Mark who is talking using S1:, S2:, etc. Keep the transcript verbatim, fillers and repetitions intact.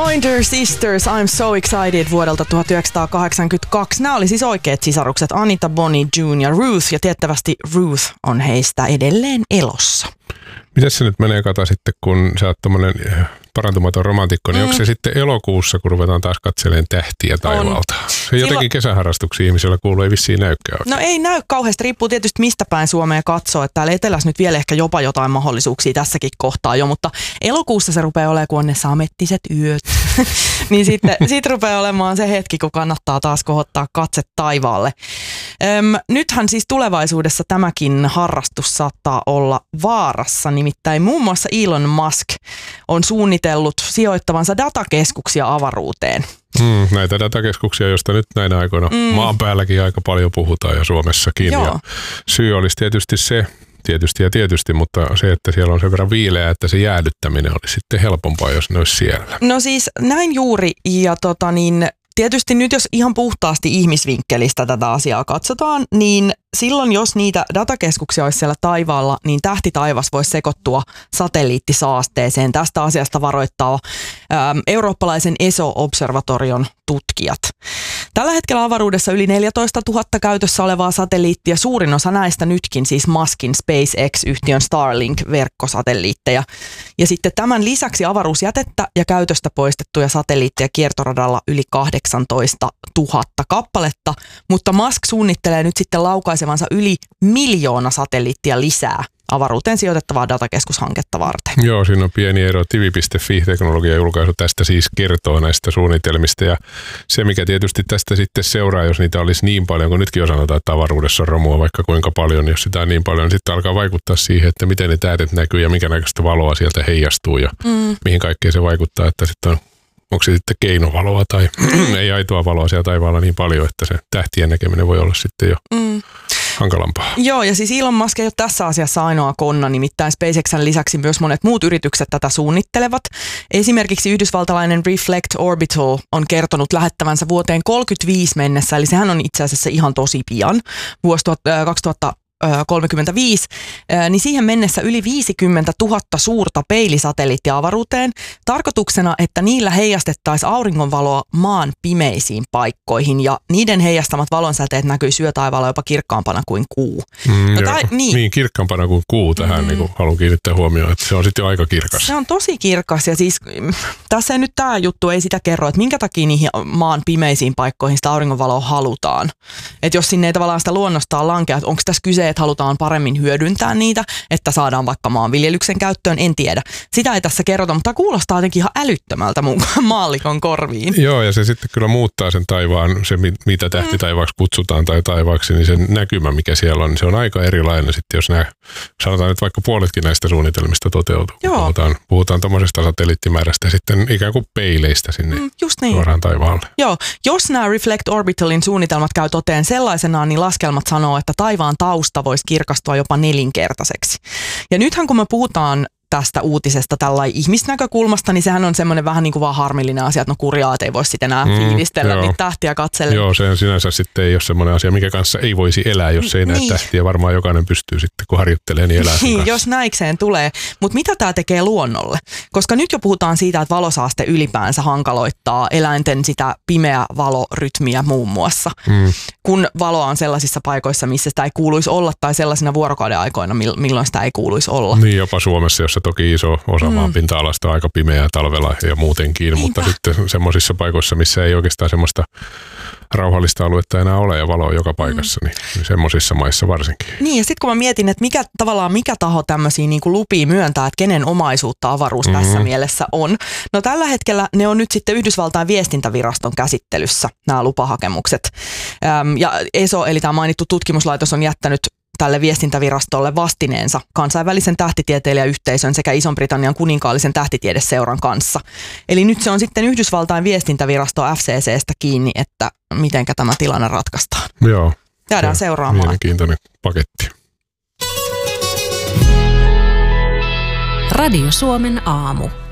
S1: Pointer Sisters, I'm so excited vuodelta tuhatyhdeksänsataakahdeksankymmentäkaksi. Nämä oli siis oikeat sisarukset Anita, Bonnie, June ja Ruth, ja tiettävästi Ruth on heistä edelleen elossa.
S2: Mitäs se nyt menee, Kata, sitten, kun sä oot tommonen parantumaton romantikko, niin mm. onko se sitten elokuussa, kun ruvetaan taas katselemaan tähtiä taivaalta? On. Se jotenkin Silloin... kesäharrastuksia ihmisillä kuuluu, ei vissiin näykään.
S1: No ei näy kauheasti, riippuu tietysti mistä päin Suomea katsoo, että täällä etelässä nyt vielä ehkä jopa jotain mahdollisuuksia tässäkin kohtaa jo, mutta elokuussa se rupeaa olemaan, kun on ne samettiset yöt, niin sitten sit rupeaa olemaan se hetki, kun kannattaa taas kohottaa katse taivaalle. Öm, nythän siis tulevaisuudessa tämäkin harrastus saattaa olla vaarassa, nimittäin muun muassa Elon Musk on suunnitellut sijoittavansa datakeskuksia avaruuteen.
S2: Mm, näitä datakeskuksia, joista nyt näinä aikoina mm. maan päälläkin aika paljon puhutaan ja Suomessakin. Ja syy olisi tietysti se, tietysti ja tietysti, mutta se, että siellä on sen verran viileä, että se jäädyttäminen olisi sitten helpompaa, jos ne olisi siellä.
S1: No siis näin juuri, ja tota niin, tietysti nyt jos ihan puhtaasti ihmisvinkkelistä tätä asiaa katsotaan, niin silloin jos niitä datakeskuksia olisi siellä taivaalla, niin tähtitaivas voisi sekoittua satelliittisaasteeseen. Tästä asiasta varoittaa ä, eurooppalaisen E S O-observatorion tutkijat. Tällä hetkellä avaruudessa yli neljätoista tuhatta käytössä olevaa satelliittia, suurin osa näistä nytkin siis Muskin SpaceX-yhtiön Starlink-verkkosatelliitteja. Ja sitten tämän lisäksi avaruusjätettä ja käytöstä poistettuja satelliitteja kiertoradalla yli kahdeksantoista tuhatta kappaletta, mutta Musk suunnittelee nyt sitten laukaisevansa yli miljoona satelliittia lisää avaruuteen sijoitettavaa datakeskushanketta varten.
S2: Joo, siinä on pieni ero. Tivi piste fi-teknologiajulkaisu tästä siis kertoo näistä suunnitelmista, ja se mikä tietysti tästä sitten seuraa, jos niitä olisi niin paljon, kun nytkin jo sanotaan, että avaruudessa on romua vaikka kuinka paljon, jos sitä on niin paljon, niin sitten alkaa vaikuttaa siihen, että miten ne tähdet näkyy ja minkä näköistä valoa sieltä heijastuu ja mm. mihin kaikkeen se vaikuttaa, että sitten on, onko se sitten keinovaloa tai ei aitoa valoa siellä taivaalla niin paljon, että se tähtien näkeminen voi olla sitten jo mm. hankalampaa.
S1: Joo, ja siis Elon Musk ei ole tässä asiassa ainoa konna, nimittäin SpaceXn lisäksi myös monet muut yritykset tätä suunnittelevat. Esimerkiksi yhdysvaltalainen Reflect Orbital on kertonut lähettävänsä vuoteen kolmekymmentäviisi mennessä, eli sehän on itse asiassa ihan tosi pian, vuosi kaksituhattakolmekymmentäviisi, niin siihen mennessä yli viisikymmentätuhatta suurta peilisatelliittia avaruuteen, tarkoituksena, että niillä heijastettaisiin auringonvaloa maan pimeisiin paikkoihin, ja niiden heijastamat valonsäteet näkyy yötaivaalla jopa kirkkaampana kuin kuu.
S2: Mm, no, tää, niin. niin, kirkkaampana kuin kuu tähän mm. niin haluan kiinnittää huomioon, että se on sitten jo aika kirkas.
S1: Se on tosi kirkas, ja siis tässä ei nyt tämä juttu ei sitä kerro, että minkä takia niihin maan pimeisiin paikkoihin sitä auringonvaloa halutaan. Että jos sinne ei tavallaan sitä luonnostaan lankea, että onko tässä kyse, että halutaan paremmin hyödyntää niitä, että saadaan vaikka maanviljelyksen käyttöön, en tiedä. Sitä ei tässä kerrota, mutta kuulostaa jotenkin ihan älyttömältä mun maallikon korviin.
S2: Joo, ja se sitten kyllä muuttaa sen taivaan, se mitä tähtitaivaaksi kutsutaan tai taivaaksi, niin sen näkymä, mikä siellä on, niin se on aika erilainen sitten, jos nämä, sanotaan nyt vaikka puoletkin näistä suunnitelmista toteutuu. Puhutaan, puhutaan tuommoisesta satelliittimäärästä ja sitten ikään kuin peileistä sinne mm, just niin. suoraan taivaalle.
S1: Joo, jos nämä Reflect Orbitalin suunnitelmat käy toteen sellaisenaan, niin laskelmat sanoo, että taivaan tausta voisi kirkastua jopa nelinkertaiseksi. Ja nythän kun me puhutaan tästä uutisesta tällä ihmisnäkökulmasta, niin sehän on semmoinen vähän niin kuin vaan harmillinen asia, että no kurjaa, että ei voi sitten enää mm, fiilistellä niitä tähtiä katsellen.
S2: Joo, se sinänsä sitten ei ole semmoinen asia, mikä kanssa ei voisi elää, jos ei näe niin. tähtiä. Varmaan jokainen pystyy sitten, kun harjoittelee, niin elää
S1: niin, jos näikseen tulee. Mutta mitä tämä tekee luonnolle? Koska nyt jo puhutaan siitä, että valosaaste ylipäänsä hankaloittaa eläinten sitä pimeä valorytmiä muun muassa. Mm. Kun valoa on sellaisissa paikoissa, missä sitä ei kuuluisi olla, tai sellaisina vuorokauden aikoina, milloin sitä ei kuuluisi olla.
S2: Niin, jopa Suomessa, jossa toki iso osa mm. maan pinta-alasta on aika pimeää talvella ja muutenkin, Niinpä. Mutta sitten semmoisissa paikoissa, missä ei oikeastaan semmoista rauhallista aluetta enää ole ja valoa joka paikassa, mm. niin, niin semmoisissa maissa varsinkin.
S1: Niin, ja sitten kun mä mietin, että mikä, tavallaan mikä taho tämmöisiä niin kuin lupia myöntää, että kenen omaisuutta avaruus mm-hmm. tässä mielessä on. No tällä hetkellä ne on nyt sitten Yhdysvaltain viestintäviraston käsittelyssä, nämä lupahakemukset. Öm, ja E S O, eli tämä mainittu tutkimuslaitos, on jättänyt tälle viestintävirastolle vastineensa kansainvälisen tähtitieteilijäyhteisön sekä Ison-Britannian kuninkaallisen tähtitiedeseuran kanssa. Eli nyt se on sitten Yhdysvaltain viestintävirasto F C C:stä kiinni, että mitenkä tämä tilanne ratkaistaan.
S2: Joo.
S1: Jäädään seuraamaan.
S2: Mielenkiintoinen paketti.
S3: Radio Suomen aamu.